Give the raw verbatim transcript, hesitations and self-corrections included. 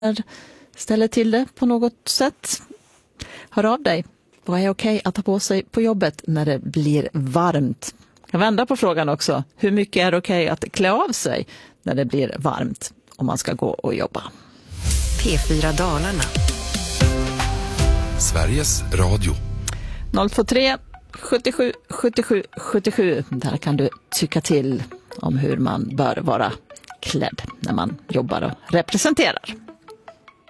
ställer till det på något sätt. Hör av dig. Vad är okej att ta på sig på jobbet när det blir varmt? Jag kan vända på frågan också. Hur mycket är det okej att klä av sig när det blir varmt om man ska gå och jobba? P fyra Dalarna. Sveriges Radio. noll två tre sjuttiosju sjuttiosju sjuttiosju. Där kan du tycka till om hur man bör vara klädd när man jobbar och representerar.